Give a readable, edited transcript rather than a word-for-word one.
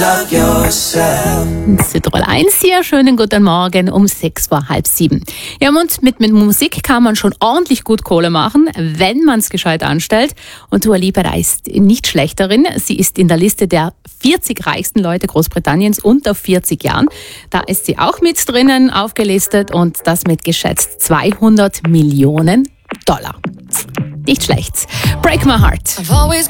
Südtirol 1 hier, schönen guten Morgen um 6:30. Ja, und mit Musik kann man schon ordentlich gut Kohle machen, wenn man es gescheit anstellt. Und Dua Lipa, da ist nicht schlecht darin. Sie ist in der Liste der 40 reichsten Leute Großbritanniens unter 40 Jahren. Da ist sie auch mit drinnen aufgelistet und das mit geschätzt 200 Millionen $. Nicht schlecht. Break My Heart.